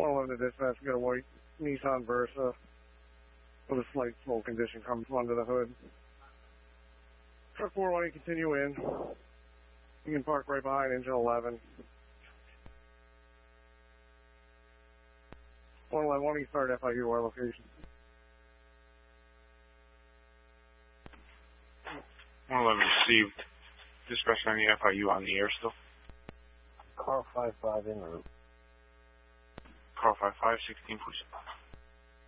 111 to dispatch, got a white Nissan Versa with a slight smoke condition comes under the hood. Truck 4, why don't you continue in? You can park right behind engine 11. 111, why don't you start FIU our location? 111 received. Dispatch on the FIU on the air still. Car 55 en route. Car 55, 16 push.